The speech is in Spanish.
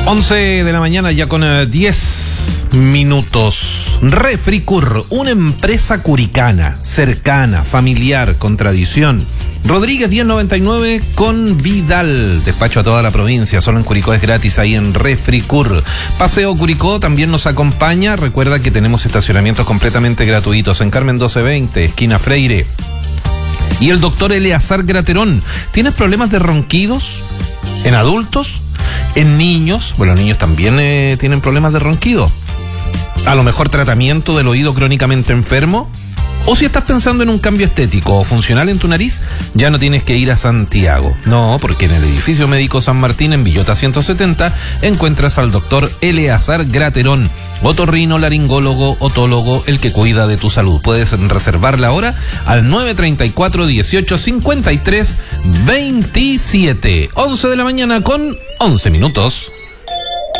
11 de la mañana ya con 10 minutos. Refricur, una empresa curicana, cercana, familiar, con tradición. Rodríguez 1099 con Vidal. Despacho a toda la provincia, solo en Curicó es gratis ahí en Refricur. Paseo Curicó también nos acompaña. Recuerda que tenemos estacionamientos completamente gratuitos en Carmen 1220, esquina Freire. Y el doctor Eleazar Graterón. ¿Tienes problemas de ronquidos en adultos? En niños, bueno, los niños también tienen problemas de ronquido. A lo mejor tratamiento del oído crónicamente enfermo. O si estás pensando en un cambio estético o funcional en tu nariz, ya no tienes que ir a Santiago. No, porque en el edificio médico San Martín, en Villota 170, encuentras al doctor Eleazar Graterón, otorrino, laringólogo, otólogo, el que cuida de tu salud. Puedes reservar la hora al 934-1853-27. 11 de la mañana con 11 minutos.